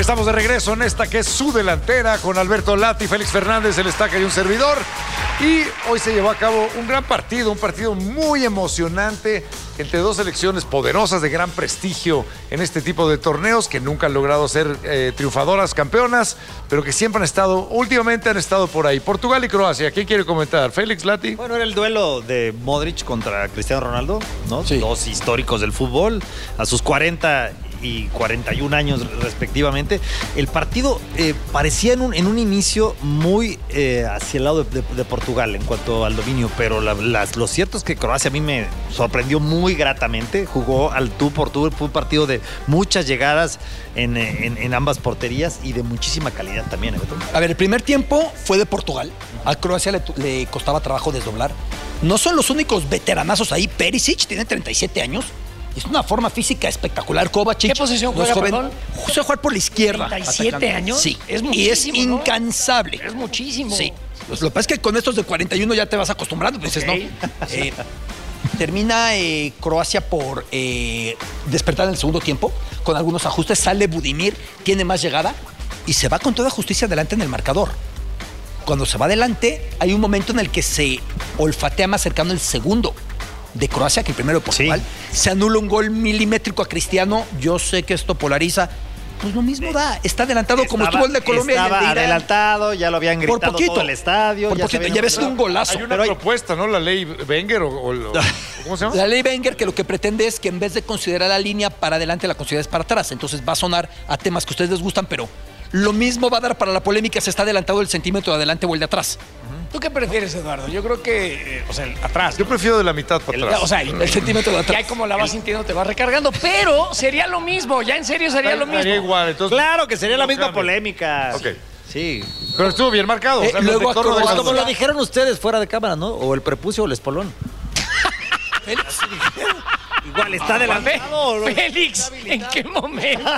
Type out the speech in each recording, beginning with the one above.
Estamos de regreso en esta que es su delantera con Alberto Lati, Félix Fernández, el Estaca y un servidor. Y hoy se llevó a cabo un gran partido, un partido muy emocionante entre dos selecciones poderosas de gran prestigio en este tipo de torneos que nunca han logrado ser triunfadoras, campeonas, pero que siempre han estado, últimamente han estado por ahí. Portugal y Croacia, ¿quién quiere comentar? ¿Félix, Lati? Bueno, era el duelo de Modric contra Cristiano Ronaldo, ¿no? Sí. Dos históricos del fútbol, a sus 40 y 41 años respectivamente. El partido parecía en un inicio muy hacia el lado de Portugal en cuanto al dominio, pero lo cierto es que Croacia a mí me sorprendió muy gratamente. Jugó al tú por tú, fue un partido de muchas llegadas en ambas porterías y de muchísima calidad también. A ver, el primer tiempo fue de Portugal. A Croacia le costaba trabajo desdoblar. No son los únicos veteranazos ahí. Perisic tiene 37 años. Es una forma física espectacular. Kovacic. ¿Qué posición juega, perdón? Se juega por la izquierda. 37 atacando. años. Sí. Es muchísimo, y es incansable. ¿no? Es muchísimo. Sí. Pues lo que pasa es que con estos de 41 ya te vas acostumbrando. Pues dices, Okay. no. Termina Croacia por despertar en el segundo tiempo. Con algunos ajustes. Sale Budimir. Tiene más llegada. Y se va con toda justicia adelante en el marcador. Cuando se va adelante, hay un momento en el que se olfatea más cercano el segundo de Croacia que el primero de Portugal. Sí. Se anula un gol milimétrico a Cristiano. Yo sé que esto polariza. Pues lo mismo da. Está adelantado como estuvo el de Colombia. Estaba y el de Irán. adelantado, ya lo habían gritado por poquito, todo el estadio. Por poquito, ya ves un golazo. Hay una propuesta, ¿no? La ley Wenger ¿cómo se llama? La ley Wenger, que lo que pretende es que en vez de considerar la línea para adelante, la consideres para atrás. Entonces va a sonar a temas que a ustedes les gustan, pero lo mismo va a dar para la polémica si está adelantado el centímetro de adelante o el de atrás. ¿Tú qué prefieres, Eduardo? Yo creo que, atrás. Yo prefiero de la mitad para atrás. O sea, el centímetro de atrás. Ya como la vas sintiendo, te vas recargando, pero sería lo mismo, ya en serio sería lo mismo. Igual, entonces, claro que sería la misma cambia. polémica. Ok. Sí. Pero estuvo bien marcado. Luego Pues como lo dijeron ustedes fuera de cámara, ¿no? O el prepucio o el espolón. Igual está adelantado. Félix, ¿en qué momento?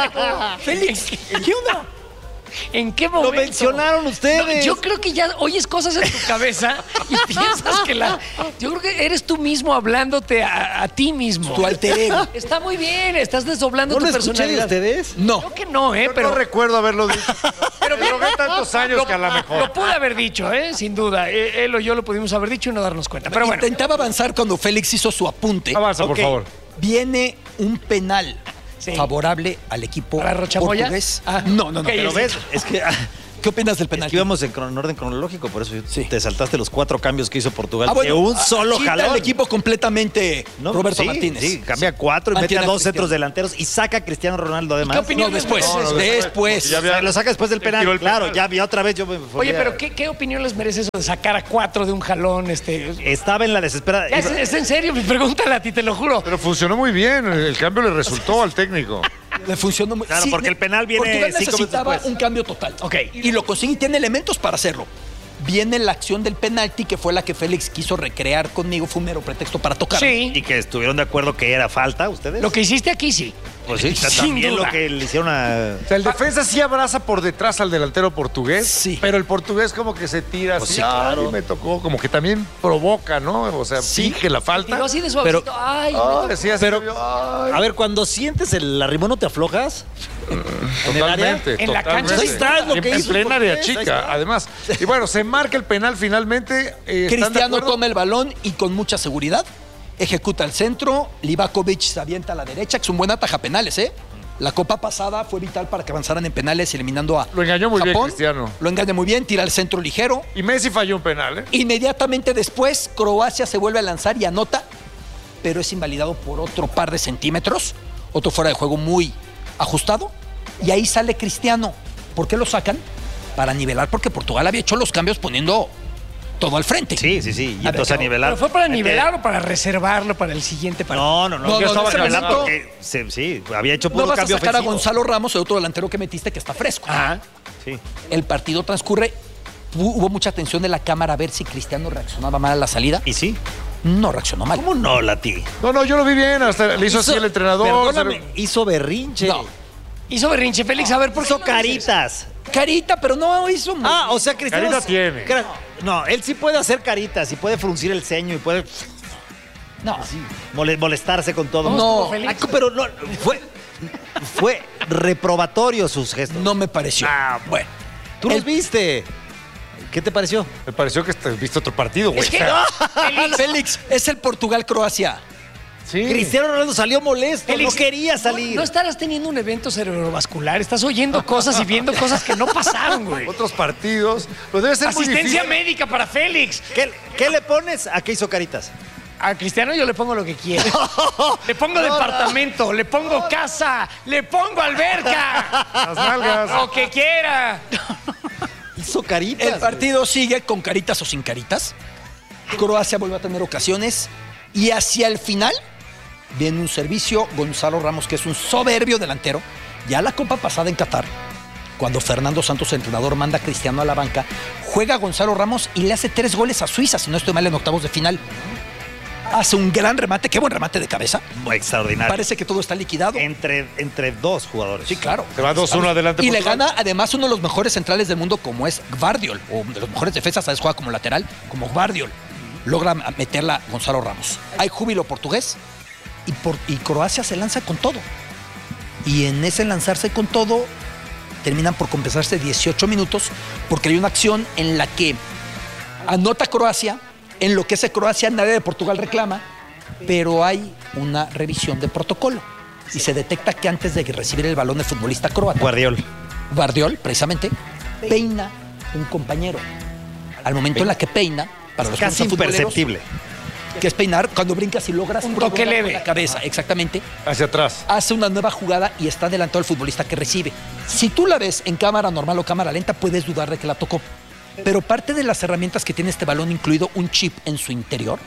Félix, ¿qué onda? ¿En qué momento? Lo mencionaron ustedes. No, yo creo que ya oyes cosas en tu cabeza y piensas que yo creo que eres tú mismo hablándote a ti mismo. Tu alter ego. Está muy bien, estás desdoblando ¿No tu lo escuché de personalidad. ustedes? No. Creo que no, Yo pero no recuerdo haberlo dicho. pero Me drogué tantos años que a lo mejor. Lo pude haber dicho, sin duda. Él o yo lo pudimos haber dicho y no darnos cuenta. Pero bueno. Intentaba avanzar cuando Félix hizo su apunte. Avanza, por favor. Viene un penal favorable al equipo ¿Para Rochamoya? portugués. Ah, no. okay, Pero ves, es que ¿Qué opinas del penal? es que íbamos en orden cronológico, por eso Sí. te saltaste los 4 cambios que hizo Portugal de bueno, un solo quita jalón. el equipo completamente ¿No? Roberto Sí, Martínez. Sí, cambia 4 y mete Mantiene a a 2 Cristiano. centros delanteros y saca a Cristiano Ronaldo además. ¿Qué opinión? No, después. No, después. ya había- Lo saca después del penal. tiró el Claro, penal. ya otra vez yo me Oye, pero ¿qué opinión les merece eso de sacar a 4 de un jalón? Estaba en la desesperada. ¿Es en serio? Pregúntale a ti, te lo juro. Pero funcionó muy bien. El cambio le resultó al técnico. Le funcionó muy Claro, porque el penal viene Portugal 5 minutos necesitaba después. un cambio total. Ok. Y lo consigue y tiene elementos para hacerlo. Viene la acción del penalti, que fue la que Félix quiso recrear conmigo. Fue un mero pretexto para tocar. Sí. Y que estuvieron de acuerdo que era falta, ¿ustedes? Lo que hiciste aquí, sí. Pues sí, Sin también duda. lo que le hicieron a... O sea, el defensa sí abraza por detrás al delantero portugués, Sí. pero el portugués como que se tira Pues así, sí, claro. "Ay, me tocó", como que también provoca, ¿no? O sea, finge la falta. Tiró así de suavecito. Ay, Ah, decía, Pero- ay, A ver, cuando sientes el arrimón, ¿no te aflojas? ¿En el área? totalmente, En la totalmente. cancha. Ahí está, es lo que en hizo plena el área portugués, ahí chica, está. además. Y bueno, se marca el penal finalmente. ¿Están de Cristiano acuerdo? toma el balón y con mucha seguridad ejecuta el centro. Livakovic se avienta a la derecha, que es un buen ataja penales, ¿eh? La copa pasada fue vital para que avanzaran en penales, eliminando a Lo engañó muy bien Japón. Cristiano. Lo engaña muy bien, tira el centro ligero. Y Messi falló un penal, ¿eh? Inmediatamente después, Croacia se vuelve a lanzar y anota, pero es invalidado por otro par de centímetros. Otro fuera de juego muy ajustado. Y ahí sale Cristiano. ¿Por qué lo sacan? Para nivelar, porque Portugal había hecho los cambios poniendo todo al frente. Sí, sí, sí. Y A ver, entonces a ¿pero nivelar. ¿Pero fue para nivelar o para reservarlo para el siguiente partido? No. No, Yo estaba ese nivelando momento- porque sí, había hecho No puro vas a cambio sacar a ofensivo. Gonzalo Ramos, el otro delantero que metiste, que está fresco. Ah, Sí. El partido transcurre. Hubo mucha atención de la cámara a ver si Cristiano reaccionaba mal a la salida. ¿Y sí? No reaccionó mal. ¿Cómo no, Lati? No, yo lo vi bien, hasta le hizo así el entrenador. Perdóname, hizo berrinche. No. hizo berrinche, Félix. A ver, ¿por qué Hizo no dices? caritas. Carita, pero no hizo muy Ah, o sea, Cristiano... Carita tiene. No, él sí puede hacer caritas y puede fruncir el ceño y puede No. molestarse con todo. No. Félix. Pero no, fue reprobatorio sus gestos. No me pareció. Bueno. Tú los viste. ¿Qué te pareció? Me pareció que viste otro partido, güey. Es que Félix, es el Portugal-Croacia. Sí. Cristiano Ronaldo salió molesto, Félix, no quería salir. No estarás teniendo un evento cerebrovascular, estás oyendo cosas y viendo cosas que no pasaron, güey. Otros partidos. Pues debe ser muy Asistencia difícil. médica para Félix. ¿Qué le pones? ¿A qué hizo caritas? A Cristiano yo le pongo lo que quiere. Le pongo departamento, le pongo casa, le pongo alberca. Las nalgas. Lo que quiera. Hizo caritas. El partido sigue con caritas o sin caritas. Croacia vuelve a tener ocasiones. Y hacia el final viene un servicio. Gonzalo Ramos, que es un soberbio delantero. Ya la Copa pasada en Qatar, cuando Fernando Santos, entrenador, manda a Cristiano a la banca, juega Gonzalo Ramos y le hace 3 goles a Suiza, si no estoy mal, en octavos de final. Hace un gran remate, qué buen remate de cabeza. Extraordinario. Parece que todo está liquidado. Entre dos jugadores. Sí, claro. Se va 2-1 adelante. Y le Portugal. gana además uno de los mejores centrales del mundo, como es Gvardiol, o de los mejores defensas, ¿sabes? Juega como lateral, como Gvardiol. Logra meterla Gonzalo Ramos. Hay júbilo portugués y Croacia se lanza con todo. Y en ese lanzarse con todo, terminan por compensarse 18 minutos, porque hay una acción en la que anota Croacia, enloquece Croacia, nadie de Portugal reclama, pero hay una revisión de protocolo. Y se detecta que antes de recibir el balón el futbolista croata, Gvardiol, precisamente, peina un compañero. Al momento en la que peina, para los Casi que no son futboleros, imperceptible. que es peinar cuando brincas y logras Un toque con leve. la cabeza, exactamente. Hacia atrás. Hace una nueva jugada y está adelantado el futbolista que recibe. Si tú la ves en cámara normal o cámara lenta, puedes dudar de que la tocó. Pero parte de las herramientas que tiene este balón, incluido un chip en su interior,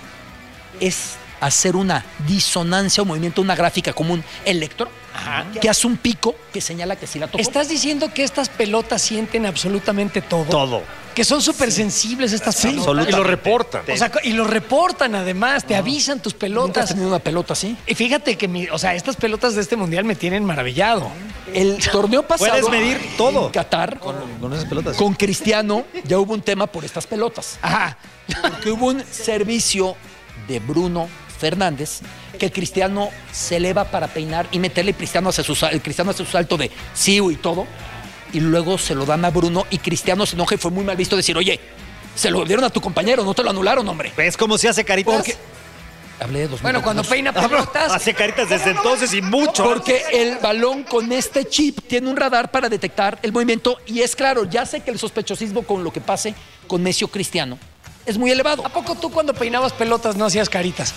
es hacer una disonancia o movimiento, una gráfica como un electro, que hace un pico que señala que sí la tocó. ¿Estás diciendo que estas pelotas sienten absolutamente todo? Todo. Que son súper sensibles estas pelotas. Y lo reportan. O sea, y lo reportan además, te avisan tus ¿Nunca has pelotas. tenido una pelota así? Y fíjate que, estas pelotas de este mundial me tienen maravillado. El torneo pasado Puedes medir todo. en Qatar, Con esas pelotas. con Cristiano, ya hubo un tema por estas pelotas. Ajá. Porque hubo un servicio de Bruno Fernández que el Cristiano se eleva para peinar y meterle, el Cristiano hace su salto de Siu y todo, y luego se lo dan a Bruno y Cristiano se enoja y fue muy mal visto decir, oye, se lo dieron a tu compañero, no te lo anularon, hombre. ¿Ves cómo se hace caritas? Porque hablé de 2022. Bueno, cuando peina pelotas. Hace caritas desde entonces y mucho. Porque el balón con este chip tiene un radar para detectar el movimiento y es claro, ya sé que el sospechosismo con lo que pase con Messi o Cristiano es muy elevado. ¿A poco tú cuando peinabas pelotas no hacías caritas?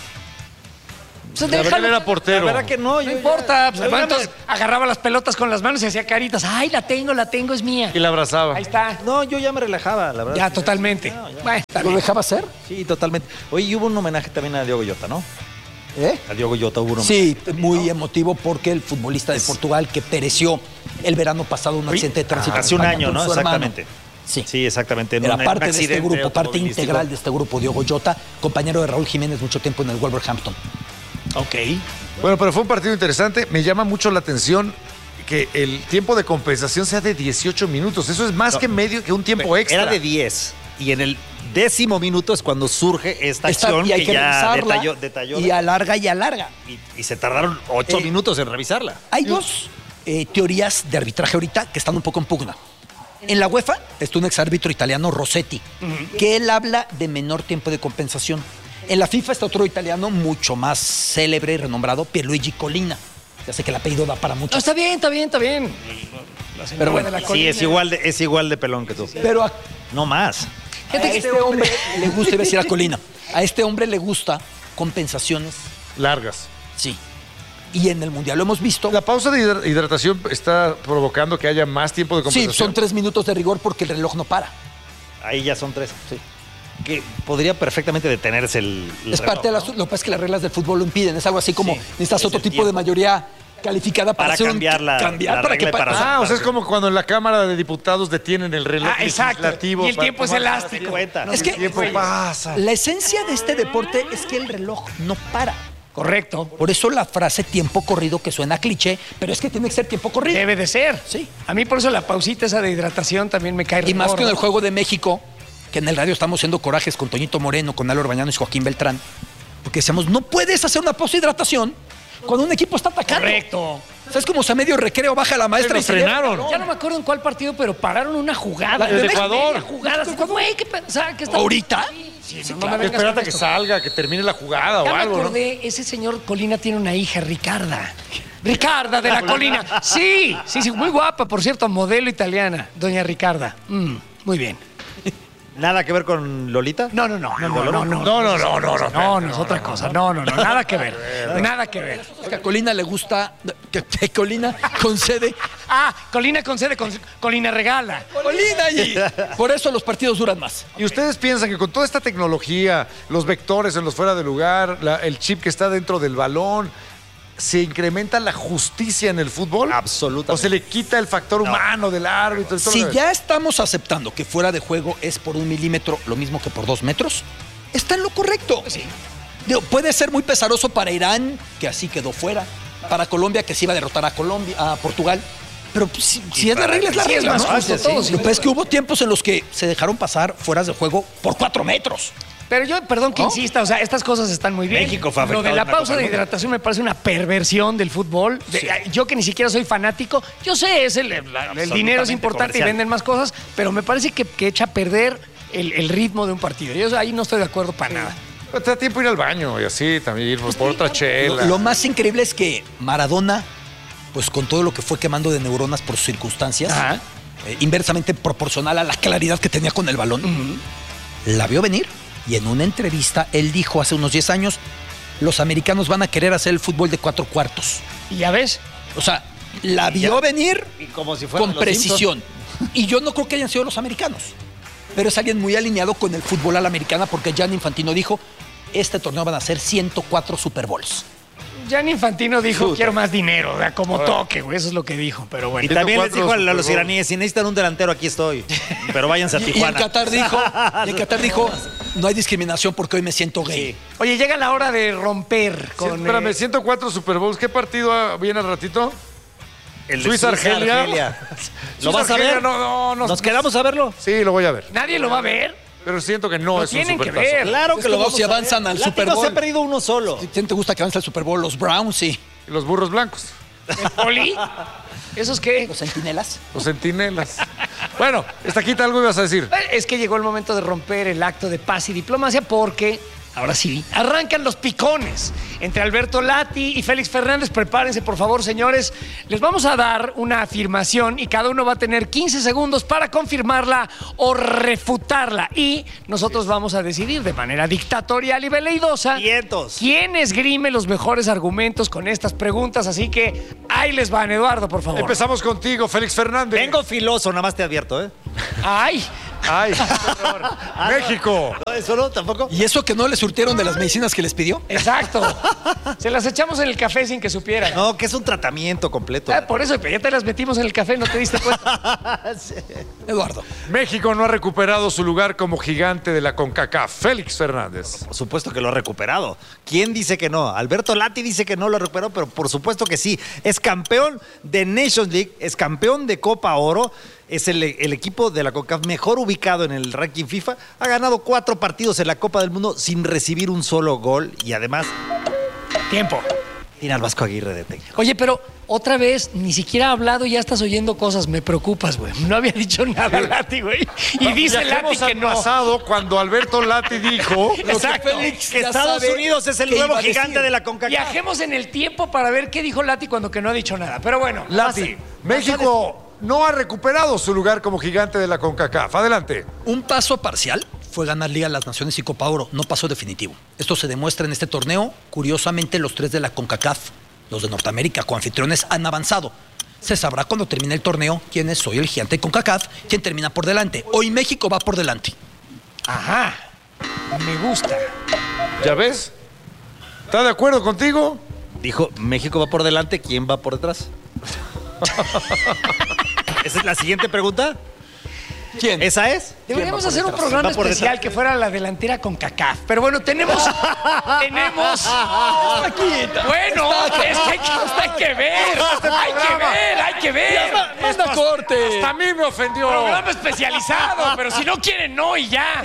O sea, La verdad déjalo, que era portero. La verdad que no. no importa. Pues, entonces agarraba las pelotas con las manos y hacía caritas. Ay, la tengo, es mía. Y la abrazaba. Ahí está. No, yo ya me relajaba, la verdad. Ya, totalmente. Bueno, está ¿Lo bien. dejaba hacer? Sí, totalmente. Oye, y hubo un homenaje también a Diogo Jota, ¿no? ¿Eh? A Diogo Jota hubo un homenaje. Sí, muy emotivo porque el futbolista de Portugal que pereció el verano pasado en un accidente de tránsito. Hace un en España año, con ¿no? su hermano. Exactamente. Sí. Sí, exactamente. Era Un parte de este accidente grupo, parte automovilístico. integral de este grupo, Diogo Jota, compañero de Raúl Jiménez mucho tiempo en el Wolverhampton. Ok. Bueno, pero fue un partido interesante. Me llama mucho la atención que el tiempo de compensación sea de 18 minutos. Eso es más que un tiempo extra. Era de 10. Y en el 10º minuto es cuando surge esta acción y hay que ya revisarla detalló. y alarga y alarga. Y se tardaron 8 minutos en revisarla. Hay dos teorías de arbitraje ahorita que están un poco en pugna. En la UEFA está un exárbitro italiano, Rossetti, que él habla de menor tiempo de compensación. En la FIFA está otro italiano mucho más célebre y renombrado, Pierluigi Collina. Ya sé que el apellido da para No, mucho. está bien. Pero bueno, Sí, es igual de pelón que tú. Pero a No más. a este hombre le gusta, iba a decir a Colina, a este hombre le gusta compensaciones, Largas. sí. Y en el Mundial lo hemos visto. La pausa de hidratación está provocando que haya más tiempo de Sí, compensación. son 3 minutos de rigor porque el reloj no para. Ahí ya son 3. Sí. Que podría perfectamente detenerse el Es reloj, parte de ¿no? lo que pasa es que las reglas del fútbol lo impiden. Es algo así como Sí, necesitas es otro el tipo tiempo. de mayoría calificada para, Para hacer cambiar la para que regla y para- O sea, es como cuando en la Cámara de Diputados detienen el reloj Exacto. legislativo. Y el para tiempo es tomar- elástico. Cuenta. No, Es que el tiempo pasa. la esencia de este deporte es que el reloj no para. Correcto. Por eso la frase tiempo corrido que suena cliché, pero es que tiene que ser tiempo corrido. Debe de ser. Sí. A mí por eso la pausita esa de hidratación también me cae Y más que en gordo. el Juego de México, que en el radio estamos haciendo corajes con Toñito Moreno, con Álvaro Bañanos y Joaquín Beltrán, porque decíamos, no puedes hacer una pausa de hidratación cuando un equipo está atacando. Correcto. ¿Sabes cómo a medio recreo baja la maestra y se frenaron? Ya no me acuerdo en cuál partido, pero pararon una jugada. El de Ecuador. Media jugada. Así, güey, o sea, ¿qué está? ¿Ahorita? Sí, Sí, no me vengas espérate con que esto. salga, que termine la jugada Ya o me algo, ¿no? acordé, ese señor Colina tiene una hija, Ricarda. Ricarda de la Colina. Sí, muy guapa, por cierto, modelo italiana, doña Ricarda. Muy bien. ¿Nada que ver con Lolita? No, es otra cosa. No, nada que ver. Nada que ver. Que a Colina le gusta. Que Colina concede. Colina concede, Colina regala. Colina y. Por eso los partidos duran más. ¿Y ustedes piensan que con toda esta tecnología, los vectores en los fuera de lugar, el chip que está dentro del balón, se incrementa la justicia en el fútbol? Absolutamente. ¿O se le quita el factor humano del árbitro? Y todo Si lo- ya estamos aceptando que fuera de juego es por 1 milímetro lo mismo que por 2 metros, está en lo correcto. Sí. Digo, puede ser muy pesaroso para Irán, que así quedó fuera, para Colombia, que se iba a derrotar a Portugal. Pero pues, si es la regla, es la Sí, es regla, más ¿no? justo todo, sí. Lo que pasa es que hubo tiempos en los que se dejaron pasar fueras de juego por 4 metros. Pero yo, perdón que ¿No? insista, o sea, estas cosas están muy bien. México fue Lo afectado de la en la pausa Copa de del Mundo. hidratación me parece una perversión del fútbol. Yo que ni siquiera soy fanático, yo sé, el dinero es importante comercial. y venden más cosas, pero me parece que echa a perder el ritmo de un partido. Yo ahí no estoy de acuerdo para nada. Te da tiempo ir al baño y así también ir por otra chela. Lo más increíble es que Maradona, pues con todo lo que fue quemando de neuronas por sus circunstancias, Ajá. Inversamente proporcional a la claridad que tenía con el balón, la vio venir y en una entrevista él dijo hace unos 10 años, los americanos van a querer hacer el fútbol de 4 cuartos. Y ya ves, O sea, la vio venir Y como si fueran con los precisión. Y yo no creo que hayan sido los americanos, pero es alguien muy alineado con el fútbol a la americana porque Gianni Infantino dijo, este torneo van a ser 104 Super Bowls. Gianni Infantino dijo, quiero más dinero, o sea, como toque, güey, eso es lo que dijo, pero Y bueno. también les 104 dijo a los Super Bowl. iraníes, si necesitan un delantero, aquí estoy. Pero váyanse a Y el Tijuana. Qatar dijo, no hay discriminación porque hoy me siento gay. Oye, llega la hora de romper Sí, con... espérame, 104 Super Bowls. ¿Qué partido viene al ratito? El de Suiza-Argelia. ¿Lo vas a Suiza-Argelia, ver? no, ¿Nos quedamos a verlo? Sí, lo voy a ver. Nadie lo va a ver. Pero siento que no Lo es un tienen que supertazo. ver. Claro Es que lo como vamos si a ver. avanzan al Super Látigo Bowl. se ha perdido uno solo. ¿Quién te gusta que avance al Super Bowl? Los Browns, sí. Y los burros blancos, ¿El poli? ¿Esos qué? Los Centinelas. los centinelas. Bueno, Estaquita, algo ibas a decir. Es que llegó el momento de romper el acto de paz y diplomacia porque, ahora sí, arrancan los picones entre Alberto Lati y Félix Fernández. Prepárense, por favor, señores. Les vamos a dar una afirmación y cada uno va a tener 15 segundos para confirmarla o refutarla. Y nosotros vamos a decidir de manera dictatorial y veleidosa Vientos. quién esgrime los mejores argumentos con estas preguntas. Así que ahí les van, Eduardo, por favor. Empezamos contigo, Félix Fernández. Vengo filoso, nada más te advierto, ¿eh? ¡Ay! Ay, México. No, eso no, tampoco. ¿Y eso que no le surtieron de las medicinas que les pidió? Exacto. Se las echamos en el café sin que supieran. No, que es un tratamiento completo. Por eso, ya te las metimos en el café, no te diste cuenta. Eduardo. México no ha recuperado su lugar como gigante de la CONCACAF. Félix Fernández. Por supuesto que lo ha recuperado. ¿Quién dice que no? Alberto Lati dice que no lo recuperó, pero por supuesto que sí. Es campeón de Nations League, es campeón de Copa Oro, es el equipo de la CONCACAF mejor ubicado en el ranking FIFA. Ha ganado 4 partidos en la Copa del Mundo sin recibir un solo gol y además Tiempo. tiene al Vasco Aguirre de técnico. Oye, pero otra vez, ni siquiera ha hablado y ya estás oyendo cosas. Me preocupas, güey. No había dicho nada Lati, güey. Y dice Lati Viajemos que al no. pasado cuando Alberto Lati dijo... Exacto. Que ya Estados sabe Unidos es el qué nuevo iba a decir. gigante de la CONCACAF. Viajemos en el tiempo para ver qué dijo Lati cuando que no ha dicho nada. Pero bueno, Lati, pase. México no ha recuperado su lugar como gigante de la CONCACAF. Adelante. Un paso parcial fue ganar Liga de las Naciones y Copa Oro, no paso definitivo. Esto se demuestra en este torneo. Curiosamente, los 3 de la CONCACAF, los de Norteamérica, coanfitriones, han avanzado. Se sabrá cuando termine el torneo quién es hoy el gigante de CONCACAF, quién termina por delante. Hoy México va por delante. Ajá. Me gusta. ¿Ya ves? ¿Está de acuerdo contigo? Dijo, México va por delante, ¿quién va por detrás? ¿Esa es la siguiente pregunta? ¿Quién? ¿Esa es? Deberíamos hacer un Va programa por especial detrás. que fuera la delantera con CACAF. Pero bueno, tenemos. Bueno, es que hay que ver. Hay que ver. ¡Manda corte! Hasta a mí me ofendió. Programa especializado, pero si no quieren, no y ya.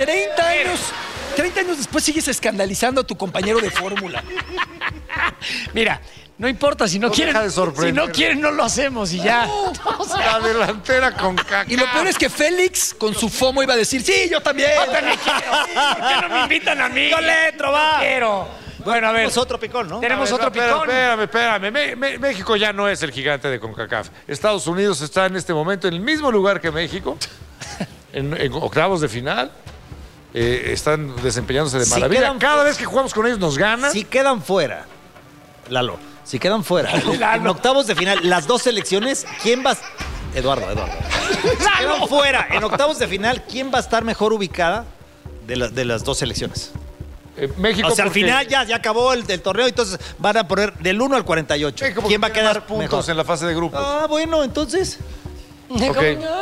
30 años después sigues escandalizando a tu compañero de fórmula. Mira, No importa, si no No quieren, deja de sorprender. si no quieren, no lo hacemos y ya. O sea, La delantera con Kaká. Y lo peor es que Félix, con su FOMO, iba a decir, sí, yo también. yo también quiero. ¿Por qué no me invitan a mí? Yo le entro, va. Yo quiero. Bueno, a ver. Tenemos otro picón, ¿no? Tenemos A ver, otro picón. Espérame. México ya no es el gigante de CONCACAF. Estados Unidos está en este momento en el mismo lugar que México, en octavos de final. Están desempeñándose de Si maravilla. quedan- Cada vez que jugamos con ellos nos ganan. Si quedan fuera, Lalo, si quedan fuera, en Lalo. octavos de final, las dos selecciones, ¿quién va a... Eduardo. Si quedan fuera, en octavos de final, ¿quién va a estar mejor ubicada de las dos selecciones? México O sea, al porque final ya acabó el torneo, entonces van a poner del 1 al 48. México ¿Quién va a tiene quedar más puntos puntos en la fase de grupos? Ah, bueno, entonces... Ok.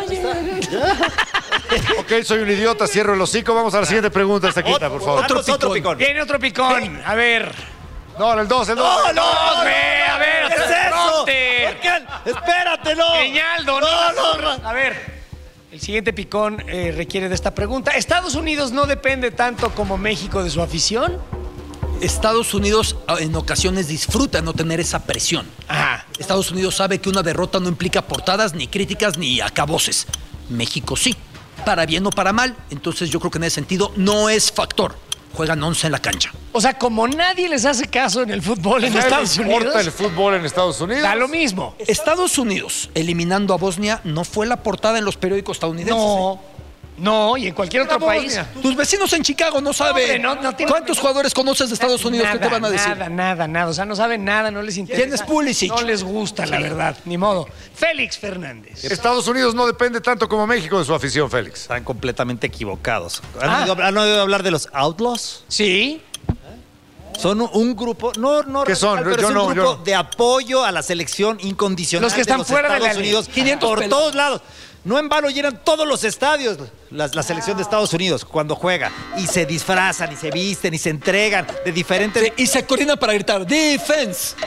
Ok, soy un idiota, cierro el hocico. Vamos a la siguiente pregunta, esta quita, por favor. Otro picón. Viene otro picón. A ver. No, el 2, el 2. ¡No, no! Ve, a ver. ¿Qué es eso? Fronte. ¿Por qué? ¡Espérate, no! Peñaldo, no. A ver. El siguiente picón requiere de esta pregunta. ¿Estados Unidos no depende tanto como México de su afición? Estados Unidos en ocasiones disfruta no tener esa presión. Ajá. Estados Unidos sabe que una derrota no implica portadas, ni críticas, ni acaboses. México sí. Para bien o para mal. Entonces yo creo que en ese sentido no es factor. Juegan 11 en la cancha. O sea, como nadie les hace caso en el fútbol en Estados ¿No importa el Unidos, fútbol en Estados Unidos? da lo mismo. Estados Unidos, eliminando a Bosnia, no fue la portada en los periódicos estadounidenses. No, y en cualquier otro Mira, país. Bosnia. Tus vecinos en Chicago no saben. Hombre, no tienen- ¿Cuántos jugadores conoces de Estados Unidos que te van a decir? Nada. O sea, no saben nada, no les interesa. ¿Quién es Pulisic? No les gusta, la verdad. Ni modo. Félix Fernández. Estados Unidos no depende tanto como México de su afición, Félix. Están completamente equivocados. ¿Han oído hablar de los Outlaws? Sí. Son un grupo, no ¿Qué son? radical, pero Yo es un no, grupo yo no. de apoyo a la selección incondicional. Los que están de fuera de Estados la ley. Unidos, 500 por pelados. todos lados. No en vano llenan todos los estadios la selección de Estados Unidos cuando juega. Y se disfrazan, y se visten, y se entregan de diferentes... Y se coordinan para gritar ¡Defense!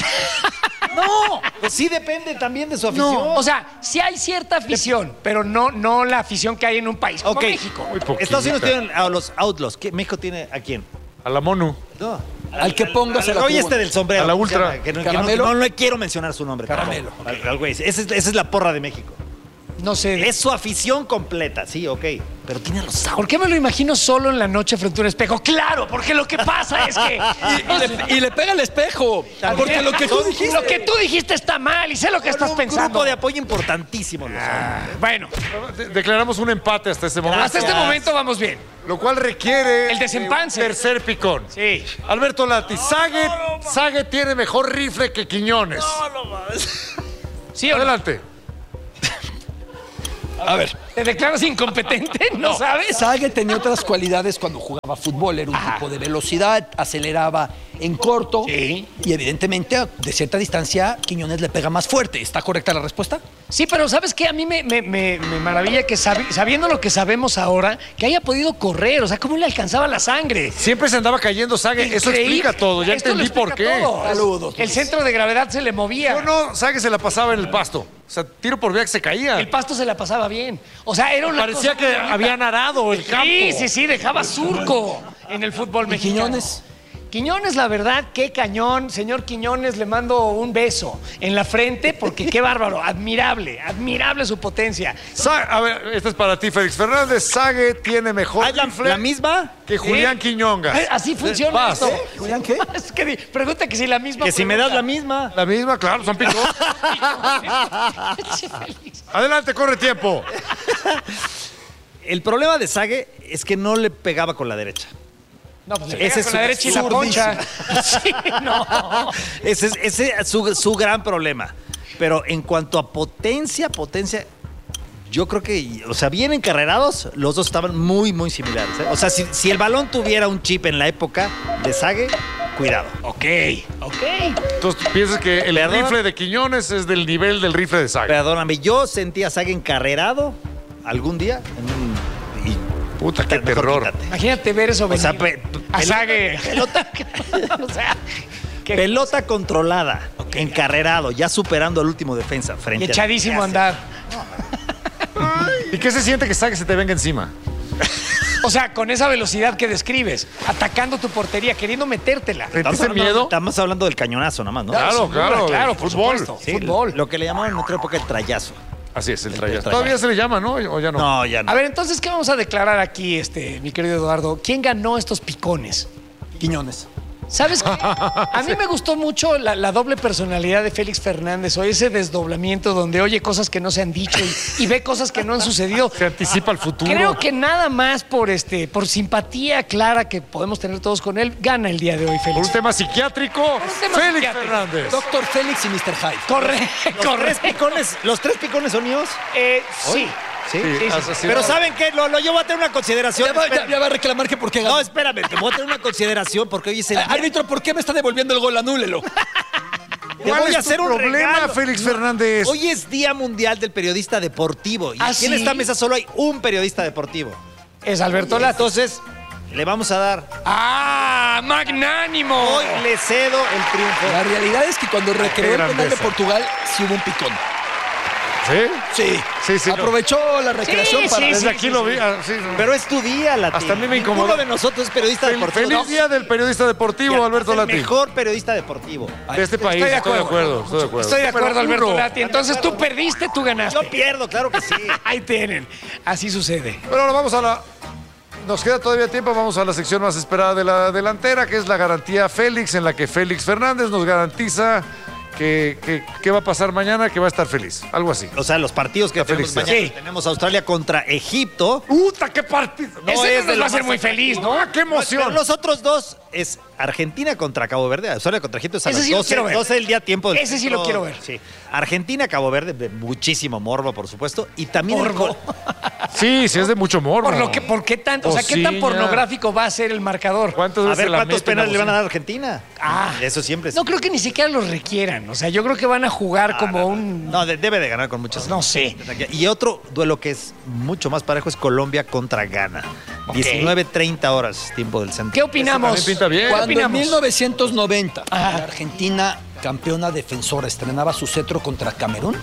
No, pues sí depende también de su afición. No, o sea, sí hay cierta afición, pero no la afición que hay en un país como Ok. México. Muy poquita. Estados Unidos tienen a los Outlaws. ¿México tiene a quién? A la MONU. No. Al que pongas el Oye, atributo. del sombrero. A la ¿cómo se ultra. llama? Que ¿Caramelo? no quiero mencionar su nombre. Caramelo. Al güey. Esa es la porra de México. No sé. Es su afición completa, sí, ok. Pero tiene a los Outlaws. ¿Por qué me lo imagino solo en la noche frente a un espejo? Claro, porque lo que pasa es que Y le pega el espejo. Porque lo que tú dijiste. lo que tú dijiste está mal y sé lo que estás un pensando. grupo de apoyo importantísimo. Los Outlaws. Bueno, Declaramos un empate hasta este momento. hasta este momento vamos bien. Lo cual requiere El desempance. un tercer picón. Sí. Alberto Lati, Sague tiene mejor rifle que Quiñones. ¿Sí o no? Adelante. A ver. ¿Te declaras incompetente? ¿No sabes? Sague tenía otras cualidades cuando jugaba fútbol. Era un tipo de velocidad, aceleraba en corto. Sí. Y evidentemente, de cierta distancia, Quiñones le pega más fuerte. ¿Está correcta la respuesta? Sí, pero ¿sabes qué? A mí me maravilla que sabiendo lo que sabemos ahora, que haya podido correr. O sea, ¿cómo le alcanzaba la sangre? Siempre se andaba cayendo Sague. Eso Increíble. explica todo. Ya Esto lo entendí por explica qué. todo. Saludos, El Luis. centro de gravedad se le movía. No, Sague se la pasaba en el pasto. O sea, tiro por vía que se caía. El pasto se la pasaba bien. O sea, era una Parecía cosa que muy bonita. habían arado el campo. Sí, dejaba surco en el fútbol ¿Y mexicano. Quiñones? Quiñones, la verdad, qué cañón. Señor Quiñones, le mando un beso en la frente porque qué bárbaro. Admirable su potencia. A ver, esta es para ti, Félix Fernández. Sague tiene mejor Ah, rifle ¿La misma? que Julián Quiñongas. Así funciona Vas. esto. ¿Julián qué? Es que pregunta que si la misma. Que si me das la pregunta. misma. La misma, claro, son picos. Adelante, corre tiempo. El problema de Sague es que no le pegaba con la derecha. No, pues le Ese pega es con la derecha y la poncha. Sí, no. Ese es su gran problema. Pero en cuanto a potencia, yo creo que, o sea, bien encarrerados, los dos estaban muy, muy similares. ¿Eh? O sea, si el balón tuviera un chip en la época de Sague, cuidado. Ok. Entonces, ¿tú piensas que el Perdón. rifle de Quiñones es del nivel del rifle de Sague? Perdóname, yo sentí a Sague encarrerado algún día y Puta, qué mejor terror. quítate. Imagínate ver eso venir. sea, a Sague. pelota- O sea, que Pelota controlada, encarrerado, ya superando al último defensa. Frente echadísimo a a andar. ¿Y qué se siente que Sague se te venga encima? O sea, con esa velocidad que describes, atacando tu portería, queriendo metértela. ¿Sentiste miedo? Estamos hablando del cañonazo nada más, ¿no? Claro, Claro, por fútbol. supuesto. Sí, Fútbol. Lo que le llamaban en otra época el trayazo. Así es, el trayazo. trayazo. Todavía se le llama, ¿no? ¿O ya no? No, ya no. A ver, entonces, ¿qué vamos a declarar aquí, mi querido Eduardo? ¿Quién ganó estos picones? Quiñones. ¿Sabes qué? A mí me gustó mucho la doble personalidad de Félix Fernández, o ese desdoblamiento donde oye cosas que no se han dicho y ve cosas que no han sucedido. Se anticipa el futuro. Creo que nada más por simpatía clara que podemos tener todos con él, gana el día de hoy, Por un Félix. tema psiquiátrico, un tema Félix psiquiátrico. Fernández. Doctor Félix y Mr. Hyde. Correcto. ¿Los tres picones son míos? Sí. Sí. Sí, así Pero va. ¿saben qué? Yo voy a tener una consideración. Ya va a reclamar que por qué ganó. No, espérame, te voy a tener una consideración porque hoy es el día. Árbitro, ¿por qué me está devolviendo el gol? Anúlelo. Te ¿Cuál voy a es tu hacer un problema, regalo. Félix Fernández? Hoy es Día Mundial del Periodista Deportivo. Y ¿Ah, aquí en sí? esta mesa solo hay un periodista deportivo. Es Alberto Lati. Entonces, le vamos a dar. ¡Ah! ¡Magnánimo! Hoy le cedo el triunfo. La realidad es que cuando recreó el penal de grandeza. Portugal, sí hubo un picón. ¿Sí? Sí, no. Aprovechó la recreación Sí, para... sí, Desde aquí lo vi. Sí, no. Pero es tu día, Lati. Hasta a mí me incomodó. Ninguno de nosotros es periodista deportivo. Feliz día del periodista deportivo, Alberto Es el Lati. mejor periodista deportivo. De este país, estoy de acuerdo. Estoy de acuerdo, Pero Alberto uno. Lati. Entonces tú perdiste, tú ganaste. Yo pierdo, claro que sí. Ahí tienen. Así sucede. Pero ahora vamos a la... Nos queda todavía tiempo, vamos a la sección más esperada de la delantera, que es la garantía Félix, en la que Félix Fernández nos garantiza que va a pasar mañana, que va a estar feliz. Algo así. O sea, los partidos que La tenemos felicidad. mañana. Sí. Tenemos Australia contra Egipto. ¡Puta, qué partido! No Ese es nos de va a lo hacer más muy feliz, ¿no? ¡Ah, qué emoción! Pero los otros dos es Argentina contra Cabo Verde. Australia contra Egipto es a Ese las sí lo 12, quiero ver. 12 del día tiempo del Ese sí lo quiero ver. Sí. Argentina, Cabo Verde, de muchísimo morbo, por supuesto. Y también Morbo. Sí, sí es de mucho morbo. ¿Por qué tanto? O sea, ¿qué tan Ociña. pornográfico va a ser el marcador? ¿Cuántas A veces ver la cuántos meten penales le van a bocina? dar a Argentina. Ah. Eso siempre es. No creo que ni siquiera los requieran. O sea, yo creo que van a jugar como un... No, debe de ganar con muchas. No sé. Y otro duelo que es mucho más parejo es Colombia contra Ghana. Ok. 19:30 horas, tiempo del centro. ¿Qué opinamos? también pinta bien. ¿Qué Cuando en opinamos? 1990 Ajá. la Argentina, campeona defensora, estrenaba su cetro contra Camerún,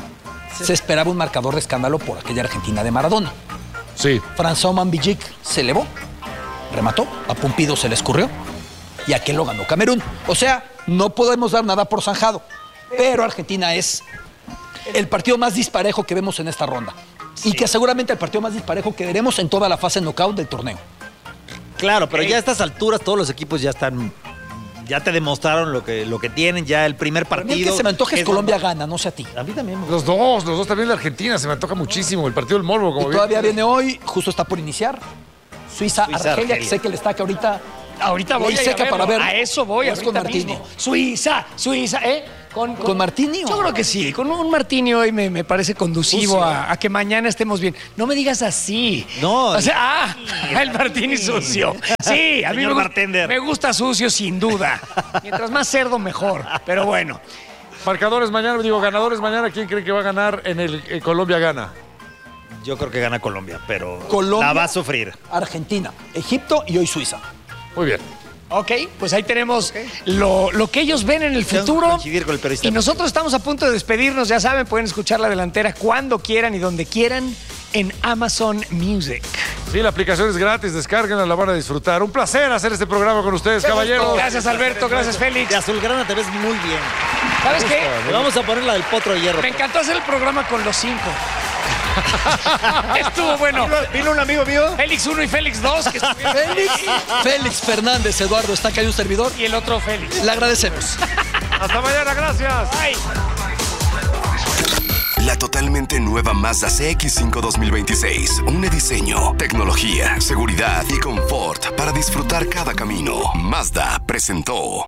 se esperaba un marcador de escándalo por aquella Argentina de Maradona. Sí. François Mambillic se elevó, remató, a Pumpido se le escurrió y aquel lo ganó Camerún. O sea, no podemos dar nada por zanjado, pero Argentina es el partido más disparejo que vemos en esta ronda y que seguramente el partido más disparejo que veremos en toda la fase knockout del torneo. Claro, pero ya a estas alturas todos los equipos ya están. Ya te demostraron lo que tienen, ya el primer A mí el partido. que se me antoja es Colombia gana, no sé a ti. A mí también me gusta. Los dos también de Argentina, se me antoja muchísimo. El partido del morbo, como Y todavía bien. viene hoy, justo está por iniciar. Suiza, Argelia, Argelia. que sé que le está que ahorita. Ahorita voy Ley a ir a seca verlo. para ver. A eso voy, ¿O es con ahorita Martini? mismo. Suiza, ¿eh? ¿Con Martini o? Yo creo que sí. Con un Martini hoy me parece conducivo a que mañana estemos bien. No me digas así. No. O sea, el Martini sucio. Sí, a mí Señor me, bartender. me gusta sucio sin duda. Mientras más cerdo, mejor. Pero bueno. Marcadores mañana, ganadores mañana. ¿Quién cree que va a ganar en el Colombia gana? Yo creo que gana Colombia, pero Colombia, la va a sufrir. Argentina, Egipto y hoy Suiza. Muy bien. Ok, pues ahí tenemos lo que ellos ven en el Tengo que futuro. coincidir con el periodista. Y nosotros estamos a punto de despedirnos. Ya saben, pueden escuchar La Delantera cuando quieran y donde quieran en Amazon Music. Sí, la aplicación es gratis, descárguenla, la van a disfrutar. Un placer hacer este programa con ustedes, caballeros. Gracias, Alberto. Gracias, Félix. De azulgrana te ves muy bien. ¿Sabes qué? Le vamos a poner la del potro de hierro. Me encantó hacer el programa con los 5. Estuvo bueno. Vino un amigo mío. Félix 1 y Félix 2. Félix Fernández, Eduardo, está acá hay un servidor. Y el otro Félix. Le agradecemos. Hasta mañana, gracias. Bye. La totalmente nueva Mazda CX-5 2026. Un diseño, tecnología, seguridad y confort para disfrutar cada camino. Mazda presentó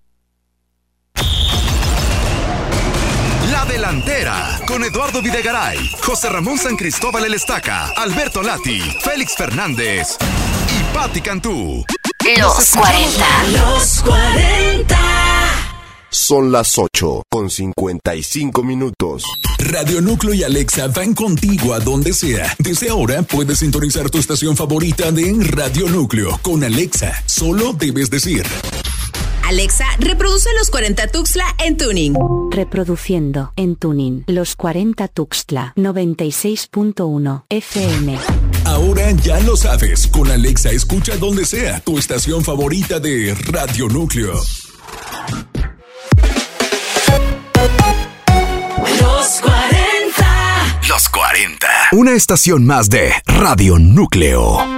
La Delantera con Eduardo Videgaray, José Ramón San Cristóbal El Estaca, Alberto Lati, Félix Fernández y Patti Cantú. Los 40. Los 40. Son las 8:55. Radio Núcleo y Alexa van contigo a donde sea. Desde ahora puedes sintonizar tu estación favorita de Radio Núcleo. Con Alexa, solo debes decir: Alexa, reproduce los 40 Tuxtla en tuning. Reproduciendo en tuning los 40 Tuxtla 96.1 FM. Ahora ya lo sabes, con Alexa escucha donde sea tu estación favorita de Radio Núcleo. Los 40. Los 40. Una estación más de Radio Núcleo.